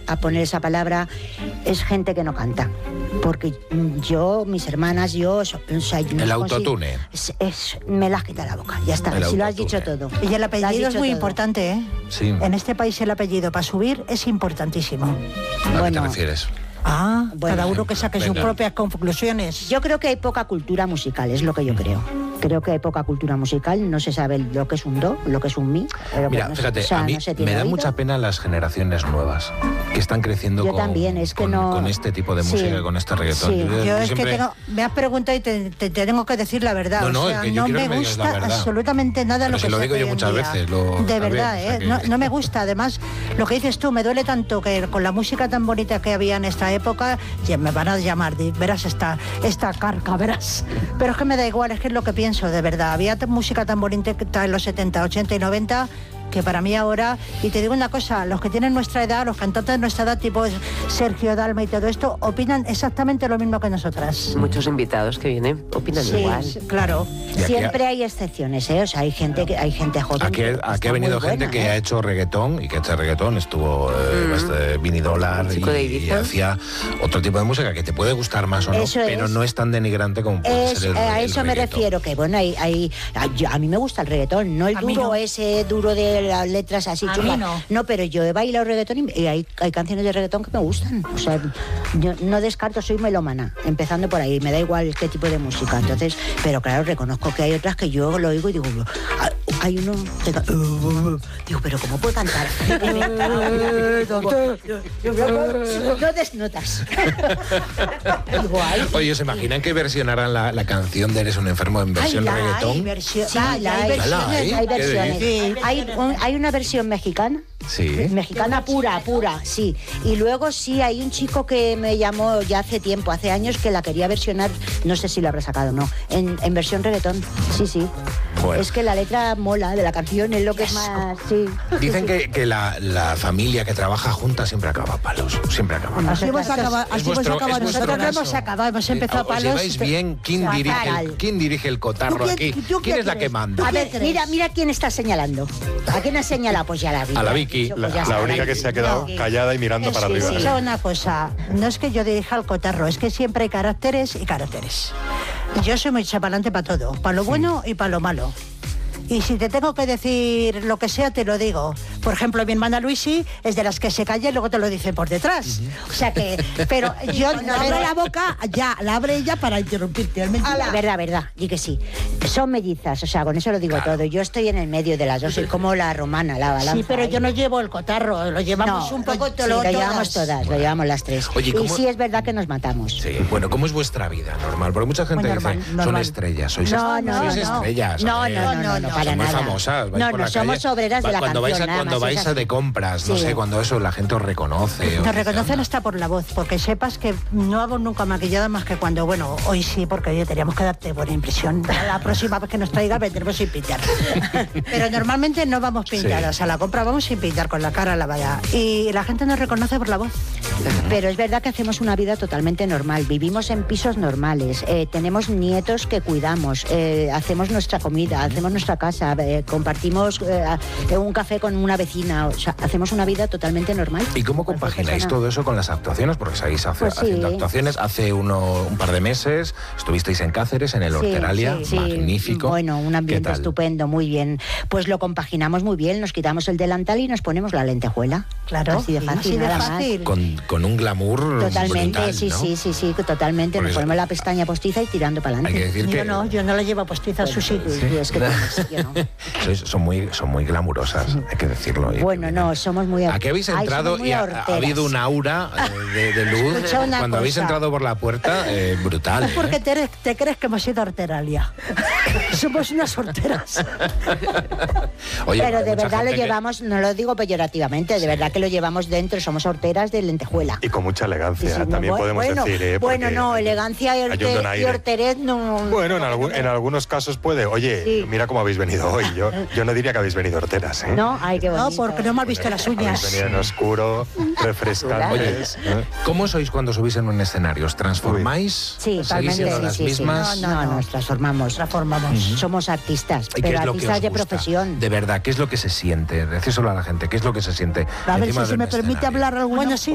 a poner esa palabra, es gente que no canta. Porque yo, mis hermanas, o sea, el autotune. Me las quita la boca, ya está. Si lo has dicho todo. Y el apellido es muy importante, ¿eh? Sí. En este país el apellido para subir es importantísimo. ¿A qué te refieres? Cada uno que saque sus propias conclusiones. Yo creo que hay poca cultura musical, es lo que yo creo. Creo que hay poca cultura musical, no se sabe lo que es un do, lo que es un mi. Mira, fíjate, a mí me da mucha pena las generaciones nuevas que están creciendo con este tipo de música, con este reggaetón. Sí. Yo es que me has preguntado y te tengo que decir la verdad. No, es que no me gusta absolutamente nada lo que se lo digo yo muchas veces. De verdad, no me gusta. Además, lo que dices tú, me duele tanto que con la música tan bonita que había en esta época, ya me van a llamar, verás esta carca, verás. Pero es que me da igual, es que es lo que pienso, de verdad. Había música tan bonita en los 70, 80 y 90 que para mí ahora, y te digo una cosa, los que tienen nuestra edad, los cantantes de nuestra edad, tipo Sergio Dalma y todo esto, opinan exactamente lo mismo que nosotras. Muchos invitados que vienen opinan igual. Claro. Siempre hay excepciones, ¿eh? O sea, hay gente joven. Aquí ha venido gente que ha hecho reggaetón, y que este reggaetón estuvo Vinny Dollar y hacía otro tipo de música que te puede gustar más o no, pero no es tan denigrante como puede ser el a eso el me reggaetón. refiero, que bueno, a mí me gusta el reggaetón, no el duro, ese duro de las letras así chulas. No, pero yo he bailado reggaetón y hay canciones de reggaetón que me gustan. O sea, yo no descarto, soy melómana, empezando por ahí, me da igual qué tipo de música. Entonces, pero claro, reconozco que hay otras que yo lo oigo y digo, hay uno que digo, pero ¿cómo puede cantar? No desnotas. Oye, ¿se imaginan que versionaran la canción de Eres un enfermo en versión reggaetón? Hay versiones. Hay una versión mexicana. Sí. Mexicana pura, sí. Y luego sí, hay un chico que me llamó ya hace tiempo, hace años, que la quería versionar, no sé si lo habrá sacado o no, en versión reggaetón. Sí. Bueno. Es que la letra mola de la canción, es lo que es más... Sí. Dicen que la familia que trabaja junta siempre acaba a palos. Siempre acaba a palos. Así hemos acabado. Nosotros no hemos acabado, hemos empezado a palos. ¿Os lleváis bien? ¿Quién dirige el cotarro aquí? ¿Quién es la que manda? A ver, mira quién está señalando. ¿A quién ha señalado? Pues ya la vi. A la Vicky. La única que se ha quedado callada y mirando para arriba. Sí, una cosa, no es que yo dirija el cotarro, es que siempre hay caracteres y caracteres. Yo soy muy chapalante para todo, para lo bueno y para lo malo. Y si te tengo que decir lo que sea, te lo digo. Por ejemplo, mi hermana Luisi es de las que se calla y luego te lo dice por detrás. O sea que... Pero yo no abro la boca, ya, la abre ella para interrumpirte. Verdad, di que sí. Son mellizas, o sea, con eso lo digo todo. Yo estoy en el medio de las dos, soy como la romana, la balanza. Sí, pero yo no llevo el cotarro, lo llevamos un poco todo. Lo llevamos todas, lo llevamos las tres. Oye, y sí es verdad que nos matamos. Sí, bueno, ¿cómo es vuestra vida normal? Porque mucha gente dice, son estrellas, sois estrellas. No, para muy nada. famosas. No somos obreras de la canción. Cuando vais de compras, no sé, cuando eso la gente os reconoce. Nos reconocen hasta por la voz, porque sepas que no hago nunca maquillada más que cuando, bueno, hoy sí, porque hoy teníamos que darte buena impresión. La próxima vez que nos traiga vendremos sin pintar. Pero normalmente no vamos pintadas. A la compra vamos sin pintar, con la cara lavada. Y la gente nos reconoce por la voz. Pero es verdad que hacemos una vida totalmente normal. Vivimos en pisos normales. Tenemos nietos que cuidamos. Hacemos nuestra comida, hacemos nuestra casa, compartimos un café con una vecina, o sea, hacemos una vida totalmente normal. ¿Y cómo compagináis todo eso con las actuaciones? Porque seguís haciendo actuaciones. Hace un par de meses estuvisteis en Cáceres, en el Horteralia, magnífico. Bueno, un ambiente estupendo, muy bien. Pues lo compaginamos muy bien, nos quitamos el delantal y nos ponemos la lentejuela. Claro, así de fácil, nada más. Con un glamour totalmente, brutal, sí, ¿no? sí, totalmente. Nos ponemos la pestaña postiza y tirando para adelante. Hay que decir yo no la llevo postiza, Susi. Es que yo no. Son muy glamurosas, hay que decirlo. Bueno, no, somos muy... Aquí habéis entrado y ha habido un aura de luz cuando habéis entrado por la puerta, brutal. Es porque te crees que hemos sido Horteralia. Somos unas horteras. Oye, pero de verdad lo llevamos, no lo digo peyorativamente, de verdad que lo llevamos dentro, somos horteras de lentejuela. Y con mucha elegancia, también podemos decir. Elegancia y horterez no... Bueno, en algunos casos puede. Oye, mira cómo habéis venido hoy. Yo no diría que habéis venido horteras, ¿eh? No, qué bonito. No, porque no me has visto las uñas. Habéis venido en oscuro, refrescantes. ¿Cómo sois cuando subís en un escenario? ¿Os transformáis? Sí, totalmente. ¿Seguís siendo las mismas? No, nos transformamos. Somos artistas, pero artistas de profesión. De verdad, ¿qué es lo que se siente? Decíselo a la gente, ¿qué es lo que se siente? A ver si se me permite hablar algo. Bueno, sí.